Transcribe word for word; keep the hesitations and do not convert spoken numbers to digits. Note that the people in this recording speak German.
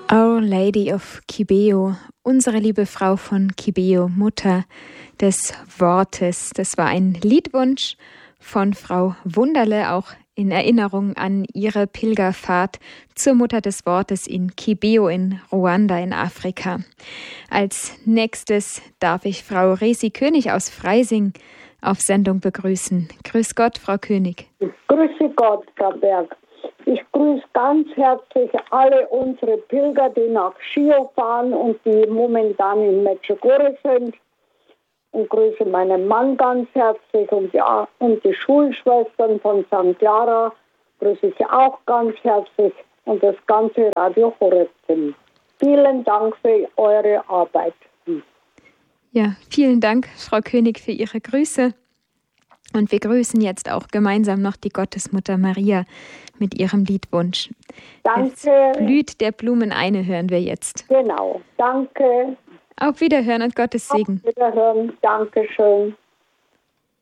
Our Lady of Kibeo, unsere liebe Frau von Kibeo, Mutter des Wortes. Das war ein Liedwunsch von Frau Wunderle, auch in Erinnerung an ihre Pilgerfahrt zur Mutter des Wortes in Kibeo in Ruanda in Afrika. Als nächstes darf ich Frau Resi König aus Freising auf Sendung begrüßen. Grüß Gott, Frau König. Grüße Gott, Frau Berg. Ich grüße ganz herzlich alle unsere Pilger, die nach Schio fahren und die momentan in Medjugorje sind. Und grüße meinen Mann ganz herzlich und die, und die Schulschwestern von Sankt Clara grüße ich auch ganz herzlich und das ganze Radio Horeb. Vielen Dank für eure Arbeit. Ja, vielen Dank, Frau König, für Ihre Grüße. Und wir grüßen jetzt auch gemeinsam noch die Gottesmutter Maria mit ihrem Liedwunsch. Danke. Es blüht der Blumen eine, hören wir jetzt. Genau, danke. Auf Wiederhören und Gottes Segen. Auf Wiederhören, Dankeschön.